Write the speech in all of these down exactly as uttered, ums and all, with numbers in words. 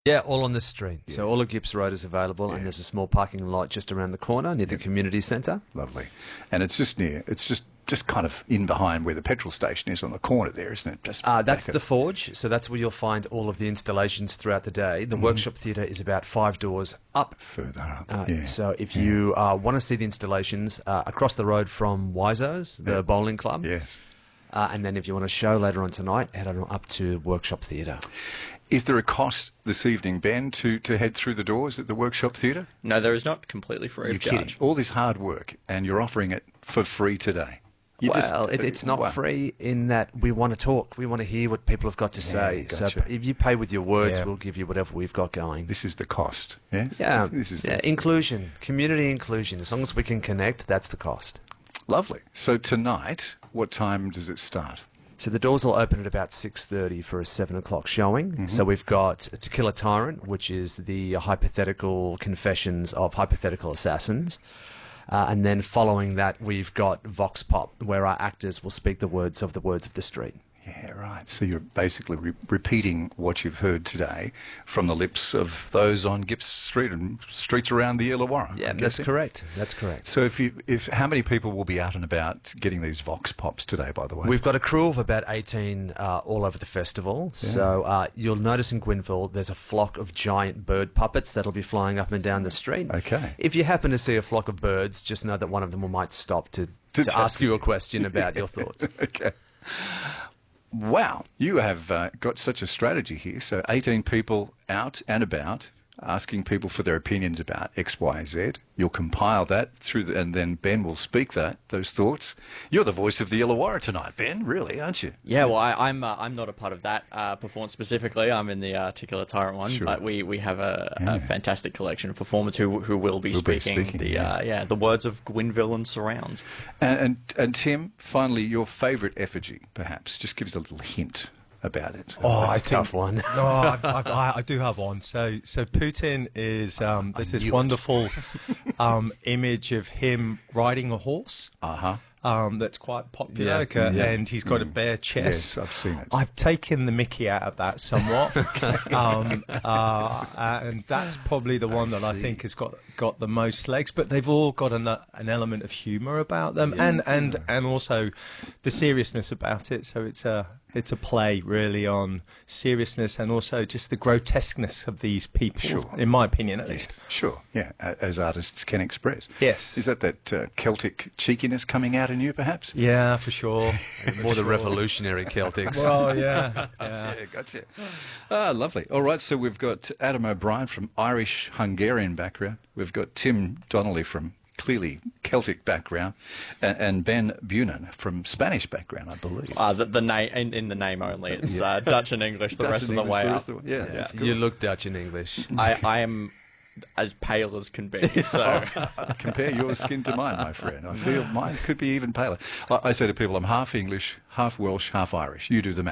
Yeah, all on the street. Yeah. So all of Gipps Road is available, Yeah. and there's a small parking lot just around the corner near the community centre. Lovely. And it's just near, it's just, just kind of in behind where the petrol station is on the corner there, isn't it? Just Uh, that's back the at- Forge, so that's where you'll find all of the installations throughout the day. The Workshop Theatre is about five doors up. further up. Uh, yeah. So if Yeah. you uh, want to see the installations, uh, across the road from Wiseau's, the Yeah. bowling club. Yes. Uh, and then if you want a show later on tonight, head on up to Workshop Theatre. Is there a cost this evening, Ben, to, to head through the doors at the Workshop Theatre? No, there is not completely free You're of kidding. charge. All this hard work, and you're offering it for free today. You just- well, it, it's not wow. free in that we want to talk. We want to hear what people have got to say. So gotcha. if you pay with your words, Yeah. we'll give you whatever we've got going. This is the cost. Yes? yeah, This is yeah, the- inclusion, community inclusion. As long as we can connect, that's the cost. Lovely. So tonight, what time does it start? So the doors will open at about six thirty for a seven o'clock showing. Mm-hmm. So we've got Tequila Tyrant, which is the hypothetical confessions of hypothetical assassins. Uh, and then following that, we've got Vox Pop, where our actors will speak the words of the words of the street. Yeah, right. So you're basically re- repeating what you've heard today from the lips of those on Gipps Street and streets around the Illawarra. Yeah, I'm that's guessing. correct. That's correct. So if you, if how many people will be out and about getting these Vox Pops today, by the way? We've got a crew of about eighteen uh, all over the festival. So uh, you'll notice in Gwynville there's a flock of giant bird puppets that'll be flying up and down the street. Okay. If you happen to see a flock of birds, just know that one of them might stop to, To to chat ask to you you. a question about your thoughts. Okay. Wow, you have uh, got such a strategy here. So eighteen people out and about, asking people for their opinions about X, Y, Z. You'll compile that through, the, and then Ben will speak that those thoughts. You're the voice of the Illawarra tonight, Ben, really, aren't you? Yeah, well, I, I'm uh, I'm not a part of that uh, performance specifically. I'm in the uh, Tequila Tyrant one, Sure. but we, we have a, Yeah. a fantastic collection of performers who who will be Will be speaking, speaking, the yeah. Uh, yeah the words of Gwynville and surrounds. And, and and Tim, finally, your favourite effigy, perhaps. Just give us a little hint about it. Oh, That's I a think, tough one. No, I've, I've, I, I do have one. So, so Putin is um, there's this knew it. wonderful um, image of him riding a horse. Uh huh. Um, that's quite popular, Yeah, okay, yeah. and he's got a bare chest. Yes, I've seen it. I've taken the mickey out of that somewhat, um, uh, and that's probably the one that I see. think has got got the most legs. But they've all got an, an element of humour about them, and and and also the seriousness about it. So it's a it's a play really on seriousness and also just the grotesqueness of these people, Sure. in my opinion, at least. Sure, yeah, a- as artists can express. Yes. Is that that uh, Celtic cheekiness coming out in you, perhaps? Yeah, for sure. More the revolutionary Celtics. Well, yeah, yeah. Yeah, gotcha. Ah, lovely. All right, so we've got Adam O'Brien from Irish-Hungarian background. We've got Tim Donnelly from clearly Celtic background, and, and Ben Bunin from Spanish background, I believe. Uh, the, the name in, in the name only, it's uh, Dutch and English. The Dutch rest and of the English, way the up. rest of the- yeah, that's good. You look Dutch in English. I, I am as pale as can be. So Compare your skin to mine, my friend. I feel mine could be even paler. I, I say to people, I'm half English, half Welsh, half Irish. You do the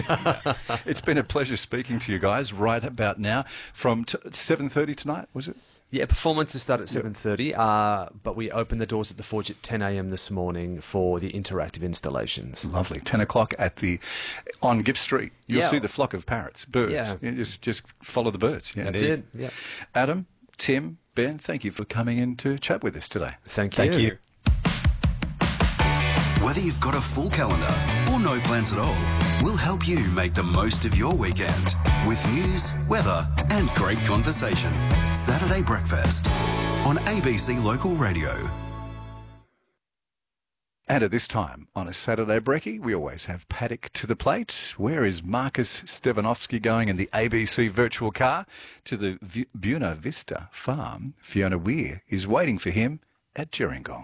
math. It's been a pleasure speaking to you guys right about now. From t- seven thirty tonight, was it? Yeah, performances start at seven thirty, uh, but we opened the doors at the Forge at ten a.m. this morning for the interactive installations. Lovely. ten o'clock at the, on Gipps Street. You'll Yeah. see the flock of parrots, birds. Yeah. You just, just follow the birds. Yeah, That's indeed. it. Yeah. Adam, Tim, Ben, thank you for coming in to chat with us today. Thank you. Thank you. Whether you've got a full calendar or no plans at all, we'll help you make the most of your weekend with news, weather, and great conversation. Saturday Breakfast on A B C Local Radio. And at this time, on a Saturday brekkie, we always have Paddock to the plate. Where is Marcus Stevanovsky going in the A B C virtual car? To the v- Buena Vista farm. Fiona Weir is waiting for him at Gerringong.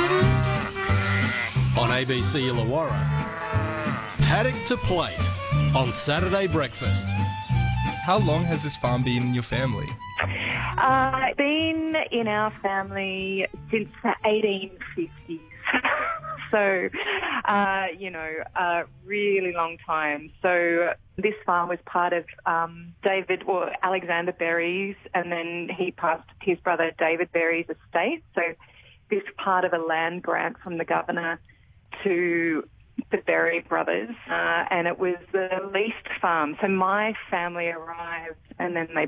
On A B C Illawarra, Paddock to Plate on Saturday Breakfast. How long has this farm been in your family? Uh, been in our family since the eighteen fifties. So, uh, you know, a really long time. So this farm was part of um, David or Alexander Berry's, and then he passed to his brother David Berry's estate. So this part of a land grant from the governor to the Berry brothers, uh, and it was the leased farm. So my family arrived, and then they